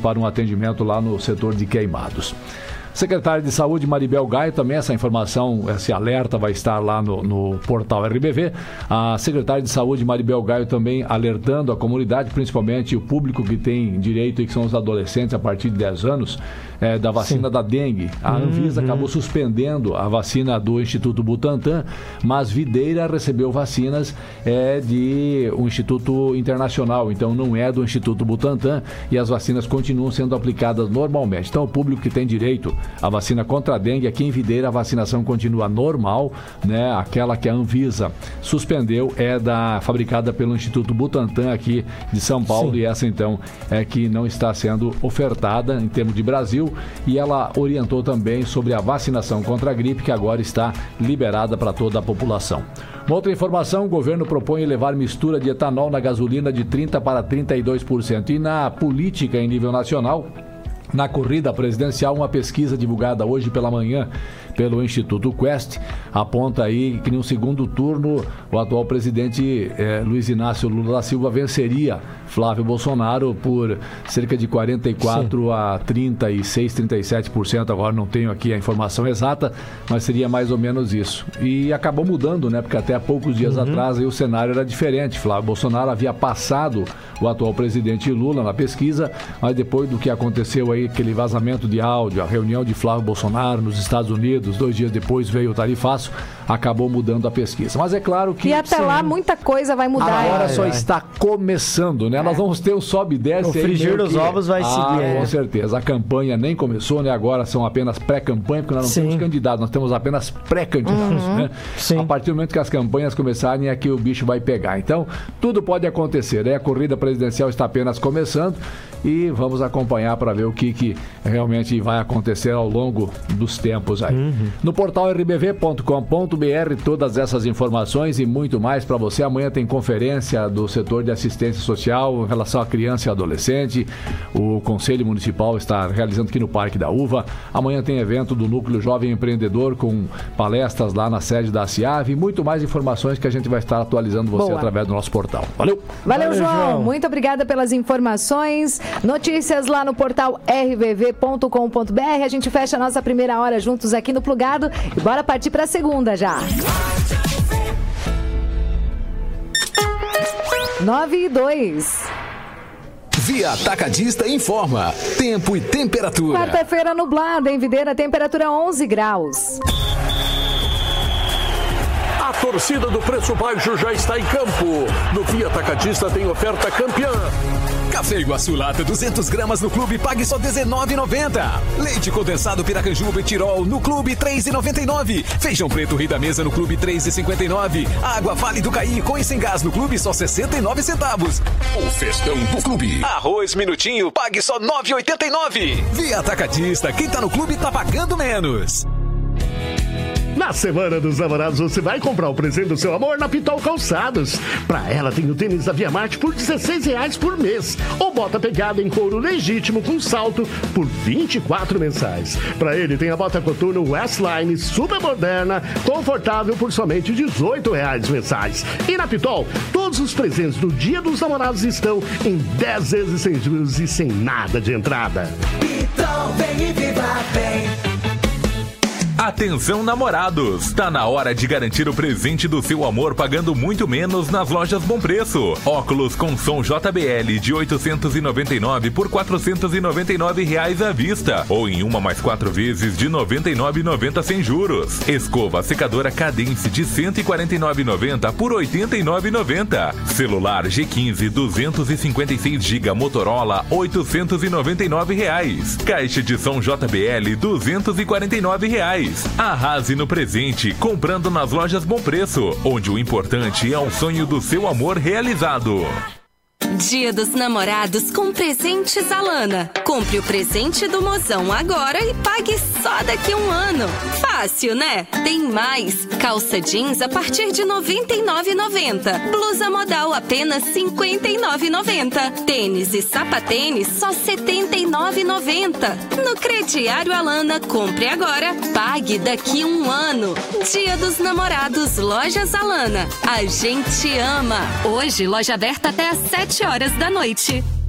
para um atendimento lá no setor de Queimados. Secretária de Saúde Maribel Gaio, também essa informação, esse alerta vai estar lá no portal RBV. A secretária de Saúde Maribel Gaio também alertando a comunidade, principalmente o público que tem direito e que são os adolescentes a partir de 10 anos, da vacina da dengue. A Anvisa acabou suspendendo a vacina do Instituto Butantan, mas Videira recebeu vacinas de um instituto internacional, então não é do Instituto Butantan, e as vacinas continuam sendo aplicadas normalmente. Então o público que tem direito à vacina contra a dengue, aqui em Videira a vacinação continua normal, né? Aquela que a Anvisa suspendeu fabricada pelo Instituto Butantan aqui de São Paulo. Sim. E essa então é que não está sendo ofertada em termos de Brasil, e ela orientou também sobre a vacinação contra a gripe, que agora está liberada para toda a população. Uma outra informação, o governo propõe elevar mistura de etanol na gasolina de 30% para 32%. E na política em nível nacional, na corrida presidencial, uma pesquisa divulgada hoje pela manhã pelo Instituto Quest aponta aí que no segundo turno o atual presidente Luiz Inácio Lula da Silva venceria Flávio Bolsonaro por cerca de 44% a 36%, 37%, agora não tenho aqui a informação exata, mas seria mais ou menos isso. E acabou mudando, né? Porque até há poucos dias atrás aí o cenário era diferente. Flávio Bolsonaro havia passado o atual presidente Lula na pesquisa, mas depois do que aconteceu aí, aquele vazamento de áudio, a reunião de Flávio Bolsonaro nos Estados Unidos, 2 dias depois veio o tarifaço, acabou mudando a pesquisa. Mas é claro que... E até lá muita coisa vai mudar. Agora só está começando, né? Nós vamos ter um sobe e desce. O frigir dos ovos vai seguir. Com certeza. A campanha nem começou, né? Agora são apenas pré-campanha, porque nós não temos candidatos, nós temos apenas pré-candidatos, né? Sim. A partir do momento que as campanhas começarem é que o bicho vai pegar. Então, tudo pode acontecer, né? A corrida presidencial está apenas começando e vamos acompanhar para ver o que realmente vai acontecer ao longo dos tempos aí. No portal rbv.com.br, todas essas informações e muito mais para você. Amanhã tem conferência do setor de assistência social em relação à criança e adolescente. O Conselho Municipal está realizando aqui no Parque da Uva. Amanhã tem evento do Núcleo Jovem Empreendedor com palestras lá na sede da CIAV e muito mais informações que a gente vai estar atualizando você através do nosso portal. Valeu! Valeu, João! Muito obrigada pelas informações. Notícias lá no portal rvv.com.br. A gente fecha a nossa primeira hora juntos aqui no Plugado e bora partir para a segunda já. 9:02. Via Atacadista informa tempo e temperatura. Quarta-feira nublada em Videira, temperatura 11 graus. A torcida do Preço Baixo já está em campo. No Via Atacadista tem oferta campeã. Café Iguaçu Lata 200 gramas no Clube, pague só R$19,90. Leite condensado Piracanjuba e Tirol no Clube, R$3,99. Feijão preto Rei da Mesa no Clube, R$3,59. Água Vale do Caí com e sem gás no Clube, só 69 centavos. O festão do Clube. Arroz Minutinho, pague só R$9,89. Via Atacadista, quem tá no Clube tá pagando menos. Na Semana dos Namorados, você vai comprar o presente do seu amor na Pitol Calçados. Pra ela tem o tênis da Via Marte por R$16 por mês. Ou bota pegada em couro legítimo com salto por 24 mensais. Pra ele tem a bota coturno Westline super moderna, confortável por somente R$18 mensais. E na Pitol, todos os presentes do Dia dos Namorados estão em 10 vezes sem juros e sem nada de entrada. Pitol, vem e viva bem. Atenção namorados, tá na hora de garantir o presente do seu amor pagando muito menos nas lojas Bom Preço. Óculos com som JBL de R$899 por R$499 à vista ou em 1 mais 4 vezes de R$99,90 sem juros. Escova secadora Cadence de R$149,90 por R$89,90. Celular G15 256GB Motorola R$899. Caixa de som JBL R$249. Arrase no presente, comprando nas lojas Bom Preço, onde o importante é o sonho do seu amor realizado. Dia dos Namorados com Presentes Alana. Compre o presente do mozão agora e pague só daqui a 1 ano. Fácil, né? Tem mais. Calça jeans a partir de R$ 99,90. Blusa modal apenas R$ 59,90. Tênis e sapatênis só R$ 79,90. No crediário Alana, compre agora, pague daqui a 1 ano. Dia dos Namorados, Lojas Alana. A gente ama. Hoje, loja aberta até às 7 horas da noite.